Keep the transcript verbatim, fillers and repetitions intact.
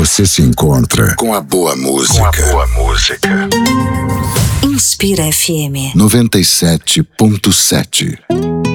você se encontra com a boa música. Com a boa música. Inspira F M noventa e sete ponto sete.